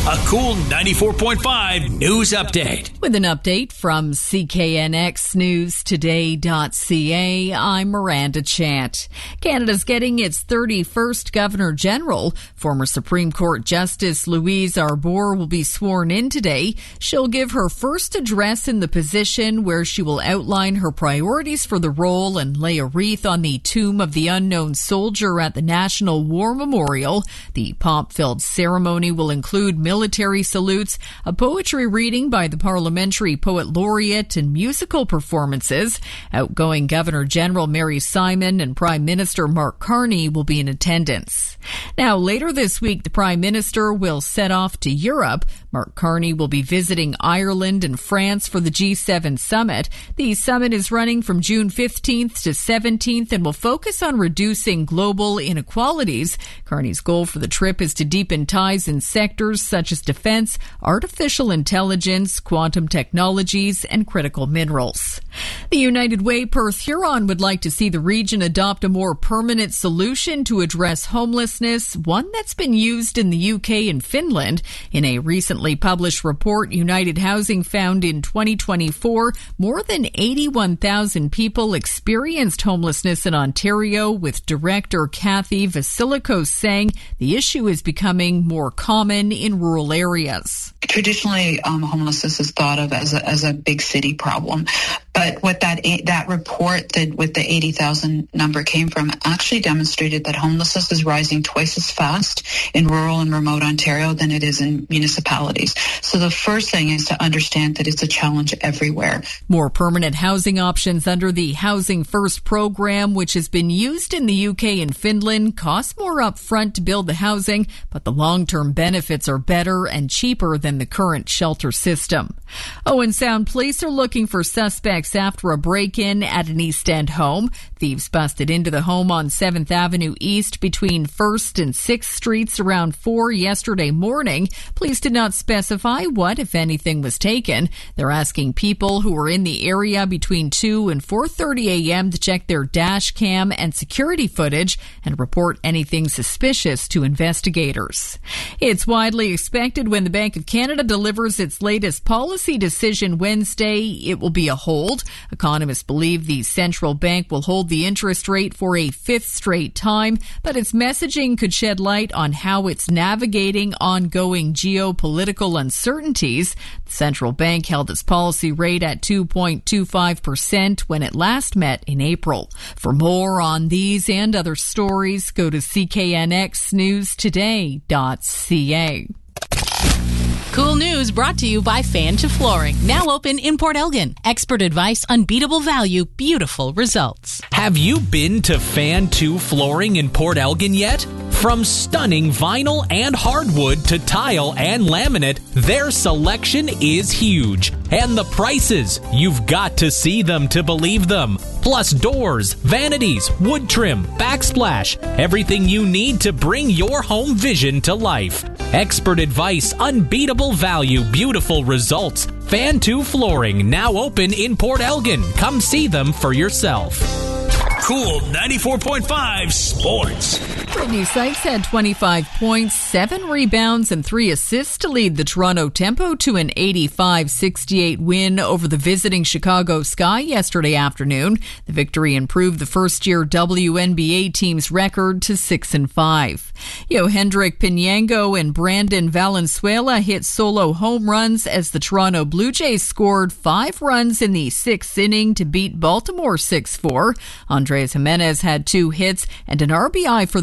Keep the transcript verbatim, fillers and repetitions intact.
A Cool ninety-four point five news update. With an update from C K N X News Today dot C A, I'm Miranda Chant. Canada's getting its thirty-first Governor General. Former Supreme Court Justice Louise Arbour will be sworn in today. She'll give her first address in the position, where she will outline her priorities for the role and lay a wreath on the tomb of the unknown soldier at the National War Memorial. The pomp-filled ceremony will include military salutes, a poetry reading by the Parliamentary Poet Laureate, and musical performances. Outgoing Governor General Mary Simon and Prime Minister Mark Carney will be in attendance. Now, later this week, the Prime Minister will set off to Europe. Mark Carney will be visiting Ireland and France for the G seven summit. The summit is running from June fifteenth to seventeenth and will focus on reducing global inequalities. Carney's goal for the trip is to deepen ties in sectors such as defense, artificial intelligence, quantum technologies, and critical minerals. The United Way Perth Huron would like to see the region adopt a more permanent solution to address homelessness, one that's been used in the U K and Finland. In a recently published report, United Housing found in twenty twenty-four more than eighty-one thousand people experienced homelessness in Ontario, with director Kathy Vasilikos saying the issue is becoming more common in rural areas. Traditionally, um, homelessness is thought of as a, as a big city problem. But what that that report that with the eighty thousand number came from actually demonstrated that homelessness is rising twice as fast in rural and remote Ontario than it is in municipalities. So the first thing is to understand that it's a challenge everywhere. More permanent housing options under the Housing First program, which has been used in the U K and Finland, cost more up front to build the housing, but the long-term benefits are better and cheaper than the current shelter system. Owen Sound police are looking for suspects after a break-in at an East End home. Thieves busted into the home on seventh Avenue East between first and sixth Streets around four yesterday morning. Police did not specify what, if anything, was taken. They're asking people who were in the area between two and four thirty a.m. to check their dash cam and security footage and report anything suspicious to investigators. It's widely expected when the Bank of Canada delivers its latest policy decision Wednesday, it will be a hold. Economists believe the central bank will hold the interest rate for a fifth straight time, but its messaging could shed light on how it's navigating ongoing geopolitical uncertainties. The central bank held its policy rate at two point two five percent when it last met in April. For more on these and other stories, go to C K N X News Today dot C A. Cool news brought to you by Fan to Flooring. Now open in Port Elgin. Expert advice, unbeatable value, beautiful results. Have you been to Fan to Flooring in Port Elgin yet? From stunning vinyl and hardwood to tile and laminate, their selection is huge. And the prices, you've got to see them to believe them. Plus doors, vanities, wood trim, backsplash, everything you need to bring your home vision to life. Expert advice, unbeatable value, beautiful results. Fan to Flooring, now open in Port Elgin. Come see them for yourself. Cool ninety-four point five Sports. Brittany Sykes had twenty-five points, seven rebounds, and three assists to lead the Toronto Tempo to an eighty-five sixty-eight win over the visiting Chicago Sky yesterday afternoon. The victory improved the first-year W N B A team's record to six and five. Yohendrick Pinango and Brandon Valenzuela hit solo home runs as the Toronto Blue Jays scored five runs in the sixth inning to beat Baltimore six four. Andres Jimenez had two hits and an R B I for the